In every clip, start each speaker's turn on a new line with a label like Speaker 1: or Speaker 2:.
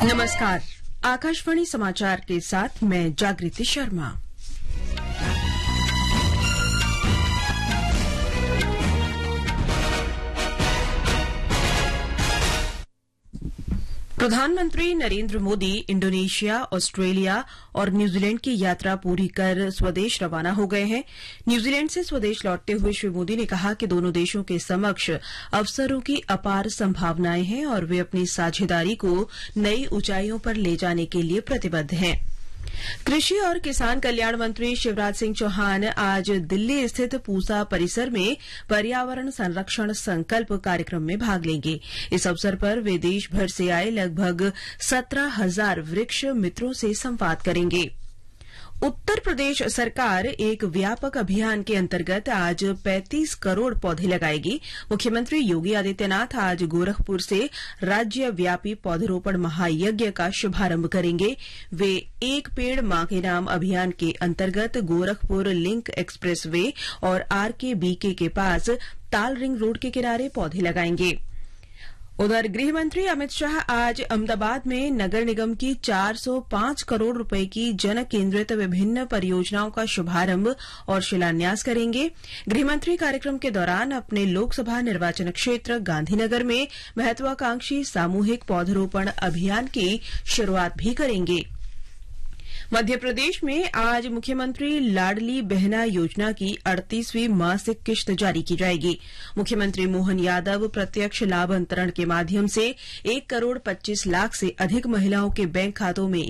Speaker 1: नमस्कार। आकाशवाणी समाचार के साथ मैं जागृति शर्मा। प्रधानमंत्री नरेंद्र मोदी इंडोनेशिया, ऑस्ट्रेलिया और न्यूजीलैंड की यात्रा पूरी कर स्वदेश रवाना हो गए हैं। न्यूजीलैंड से स्वदेश लौटते हुए श्री मोदी ने कहा कि दोनों देशों के समक्ष अवसरों की अपार संभावनाएं हैं और वे अपनी साझेदारी को नई ऊंचाइयों पर ले जाने के लिए प्रतिबद्ध हैं। कृषि और किसान कल्याण मंत्री शिवराज सिंह चौहान आज दिल्ली स्थित पूसा परिसर में पर्यावरण संरक्षण संकल्प कार्यक्रम में भाग लेंगे। इस अवसर पर वे देश भर से आए लगभग 17,000 वृक्ष मित्रों से संवाद करेंगे। उत्तर प्रदेश सरकार एक व्यापक अभियान के अंतर्गत आज 35 करोड़ पौधे लगाएगी। मुख्यमंत्री योगी आदित्यनाथ आज गोरखपुर से राज्यव्यापी पौधरोपण महायज्ञ का शुभारंभ करेंगे। वे एक पेड़ मां के नाम अभियान के अंतर्गत गोरखपुर लिंक एक्सप्रेस वे और आरकेबीके के पास ताल रिंग रोड के किनारे पौधे लगाएंगे। उधर गृह मंत्री अमित शाह आज अहमदाबाद में नगर निगम की 405 करोड़ रुपए की जन केंद्रित विभिन्न परियोजनाओं का शुभारंभ और शिलान्यास करेंगे। गृह मंत्री कार्यक्रम के दौरान अपने लोकसभा निर्वाचन क्षेत्र गांधीनगर में महत्वाकांक्षी सामूहिक पौधरोपण अभियान की शुरूआत भी करेंगे। मध्य प्रदेश में आज मुख्यमंत्री लाडली बहना योजना की 38वीं मासिक किश्त जारी की जाएगी। मुख्यमंत्री मोहन यादव प्रत्यक्ष लाभ अंतरण के माध्यम से 1 करोड़ 25 लाख से अधिक महिलाओं के बैंक खातों में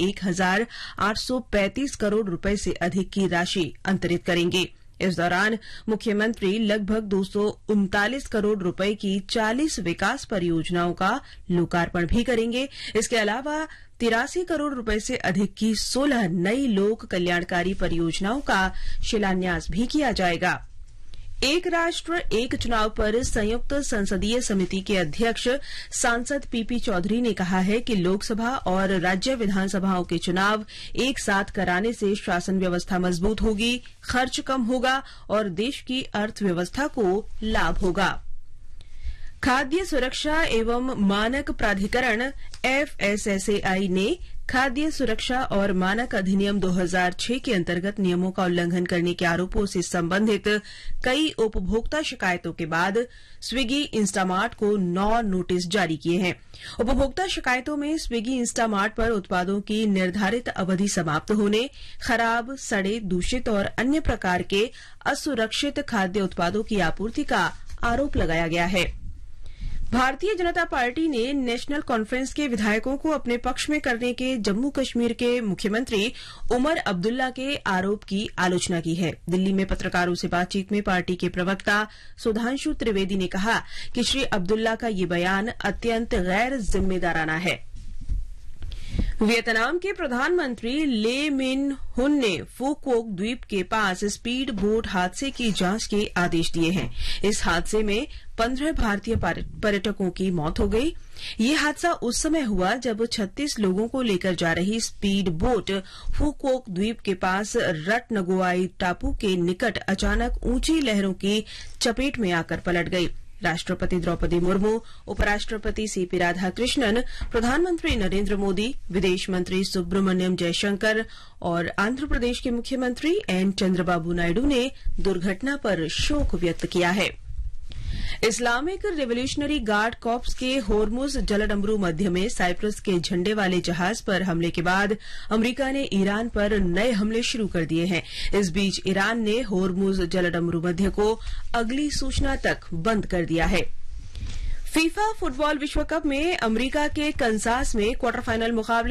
Speaker 1: 1,835 करोड़ रुपए से अधिक की राशि अंतरित करेंगे। इस दौरान मुख्यमंत्री लगभग 239 करोड़ रुपए की 40 विकास परियोजनाओं का लोकार्पण भी करेंगे। इसके अलावा 83 करोड़ रुपए से अधिक की 16 नई लोक कल्याणकारी परियोजनाओं का शिलान्यास भी किया जाएगा। एक राष्ट्र एक चुनाव पर संयुक्त संसदीय समिति के अध्यक्ष सांसद पीपी चौधरी ने कहा है कि लोकसभा और राज्य विधानसभाओं के चुनाव एक साथ कराने से शासन व्यवस्था मजबूत होगी, खर्च कम होगा और देश की अर्थव्यवस्था को लाभ होगा। खाद्य सुरक्षा एवं मानक प्राधिकरण FSSAI ने खाद्य सुरक्षा और मानक अधिनियम 2006 के अंतर्गत नियमों का उल्लंघन करने के आरोपों से संबंधित कई उपभोक्ता शिकायतों के बाद स्विगी इंस्टामार्ट को 9 नोटिस जारी किए हैं। उपभोक्ता शिकायतों में स्विगी इंस्टामार्ट पर उत्पादों की निर्धारित अवधि समाप्त होने, खराब, सड़े, दूषित और अन्य प्रकार के असुरक्षित खाद्य उत्पादों की आपूर्ति का आरोप लगाया गया है। भारतीय जनता पार्टी ने नेशनल कॉन्फ्रेंस के विधायकों को अपने पक्ष में करने के जम्मू कश्मीर के मुख्यमंत्री उमर अब्दुल्ला के आरोप की आलोचना की है। दिल्ली में पत्रकारों से बातचीत में पार्टी के प्रवक्ता सुधांशु त्रिवेदी ने कहा कि श्री अब्दुल्ला का ये बयान अत्यंत गैर जिम्मेदाराना है। वियतनाम के प्रधानमंत्री ले मिन हुन ने फूकोक द्वीप के पास स्पीड बोट हादसे की जांच के आदेश दिए हैं। इस हादसे में 15 भारतीय पर्यटकों की मौत हो गई। ये हादसा उस समय हुआ जब 36 लोगों को लेकर जा रही स्पीड बोट फूकोक द्वीप के पास रटनगोआई टापू के निकट अचानक ऊंची लहरों की चपेट में आकर पलट गई। राष्ट्रपति द्रौपदी मुर्मू, उपराष्ट्रपति सीपी राधाकृष्णन, प्रधानमंत्री नरेंद्र मोदी, विदेश मंत्री सुब्रमण्यम जयशंकर और आंध्र प्रदेश के मुख्यमंत्री एन चंद्रबाबू नायडू ने दुर्घटना पर शोक व्यक्त किया है। इस्लामिक रिवोल्यूशनरी गार्ड कॉर्प्स के होर्मुज जलडमरू मध्य में साइप्रस के झंडे वाले जहाज पर हमले के बाद अमरीका ने ईरान पर नए हमले शुरू कर दिए हैं। इस बीच ईरान ने होर्मुज जलडमरू मध्य को अगली सूचना तक बंद कर दिया है। फीफा फुटबॉल विश्व कप में अमरीका के कंसास में क्वार्टर फाइनल मुकाबले